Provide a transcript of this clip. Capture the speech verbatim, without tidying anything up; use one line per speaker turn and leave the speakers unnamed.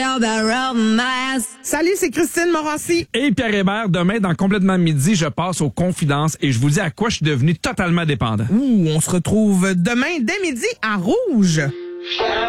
Salut, c'est Christine Morancy.
Et Pierre Hébert, demain, dans Complètement Midi, je passe aux confidences et je vous dis à quoi je suis devenu totalement dépendant.
Ouh, on se retrouve demain dès midi à Rouge.